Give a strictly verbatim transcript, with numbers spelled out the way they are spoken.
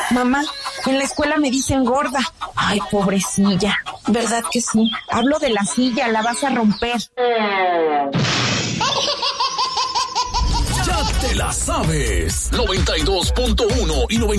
Mamá, en la escuela me dicen gorda. Ay, pobrecilla. ¿Verdad que sí? Hablo de la silla, la vas a romper. Ya te la sabes. noventa y dos punto uno y noventa